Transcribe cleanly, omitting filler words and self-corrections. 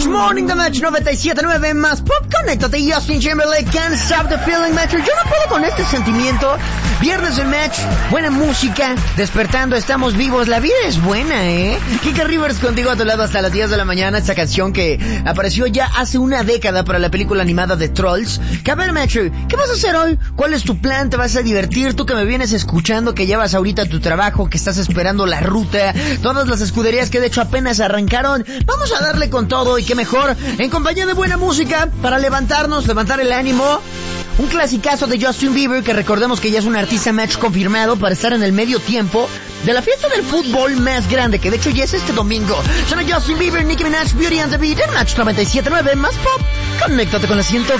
Morning, The Match 97.9 más pop. Conéctate, Justin Timberlake, Can't Stop the Feeling, Metro. Yo no puedo con este sentimiento. Viernes del Match, buena música, despertando, estamos vivos, la vida es buena, Kika Rivers contigo a tu lado hasta las 10 de la mañana. Esta canción que apareció ya hace una década para la película animada de Trolls. Que a ver, Metro, ¿qué vas a hacer hoy? ¿Cuál es tu plan? ¿Te vas a divertir? Tú que me vienes escuchando, que llevas ahorita tu trabajo, que estás esperando la ruta, todas las escuderías que de hecho apenas arrancaron. Vamos a darle con todo, y qué mejor, en compañía de buena música, para levantarnos, levantar el ánimo. Un clasicazo de Justin Bieber, que recordemos que ya es un artista Match confirmado para estar en el medio tiempo de la fiesta del fútbol más grande, que de hecho ya es este domingo. Son Justin Bieber, Nicki Minaj, Beauty and the Beat, en Match 97.9 más pop. Conéctate con la 100.